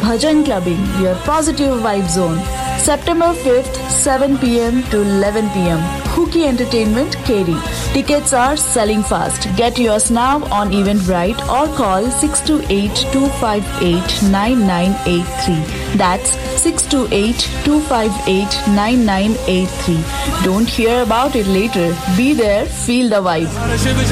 Bhajan Clubbing, your positive vibe zone. September 5th, 7 pm to 11 pm. Hooky Entertainment, Keri. Tickets are selling fast. Get yours now on Eventbrite or call 628-258-9983. That's 628-258-9983. Don't hear about it later. Be there, feel the vibe.